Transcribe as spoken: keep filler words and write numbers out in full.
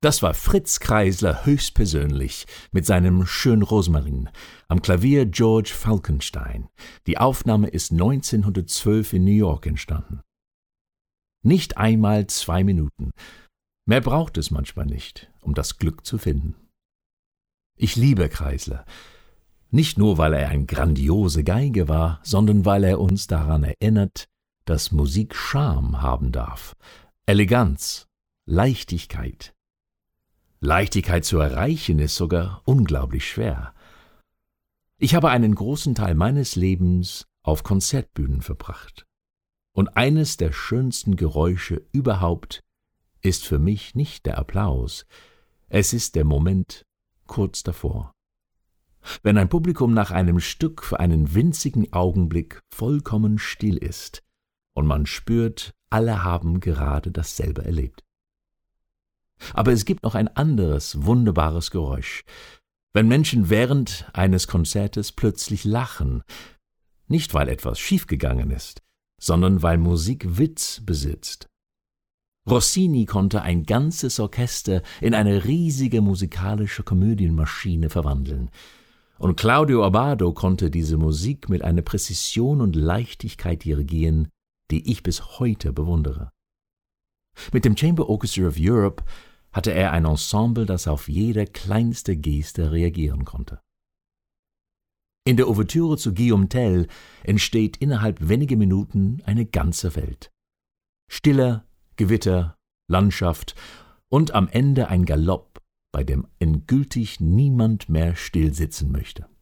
Das war Fritz Kreisler höchstpersönlich mit seinem Schön Rosmarin, am Klavier George Falkenstein. Die Aufnahme ist neunzehnhundertzwölf in New York entstanden. Nicht einmal zwei Minuten. Mehr braucht es manchmal nicht, um das Glück zu finden. Ich liebe Kreisler. Nicht nur, weil er ein grandiose Geige war, sondern weil er uns daran erinnert, dass Musik Charme haben darf. Eleganz, Leichtigkeit. Leichtigkeit zu erreichen ist sogar unglaublich schwer. Ich habe einen großen Teil meines Lebens auf Konzertbühnen verbracht. Und eines der schönsten Geräusche überhaupt ist für mich nicht der Applaus, es ist der Moment kurz davor. Wenn ein Publikum nach einem Stück für einen winzigen Augenblick vollkommen still ist und man spürt, alle haben gerade dasselbe erlebt. Aber es gibt noch ein anderes, wunderbares Geräusch. Wenn Menschen während eines Konzertes plötzlich lachen, nicht weil etwas schiefgegangen ist, sondern weil Musik Witz besitzt. Rossini konnte ein ganzes Orchester in eine riesige musikalische Komödienmaschine verwandeln. Und Claudio Abbado konnte diese Musik mit einer Präzision und Leichtigkeit dirigieren, die ich bis heute bewundere. Mit dem Chamber Orchestra of Europe hatte er ein Ensemble, das auf jede kleinste Geste reagieren konnte. In der Ouvertüre zu Guillaume Tell entsteht innerhalb weniger Minuten eine ganze Welt. Stille, Gewitter, Landschaft und am Ende ein Galopp, bei dem endgültig niemand mehr still sitzen möchte.